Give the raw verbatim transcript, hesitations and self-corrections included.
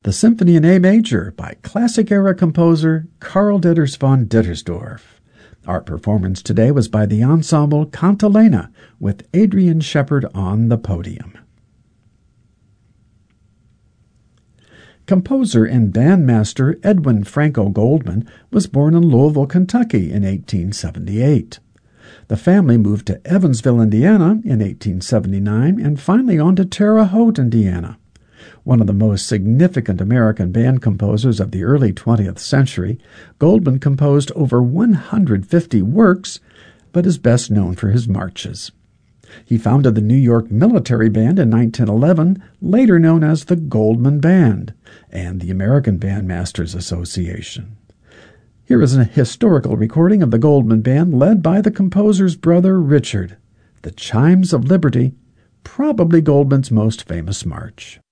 the Symphony in A Major by classic-era composer Karl Ditters von Dittersdorf. Our performance today was by the ensemble Cantilena with Adrian Shepard on the podium. Composer and bandmaster Edwin Franco Goldman was born in Louisville, Kentucky in eighteen seventy-eight. The family moved to Evansville, Indiana in eighteen seventy-nine and finally on to Terre Haute, Indiana. One of the most significant American band composers of the early twentieth century, Goldman composed over one hundred fifty works, but is best known for his marches. He founded the New York Military Band in nineteen eleven, later known as the Goldman Band, and the American Bandmasters Association. Here is a historical recording of the Goldman Band led by the composer's brother Richard, The Chimes of Liberty, probably Goldman's most famous march.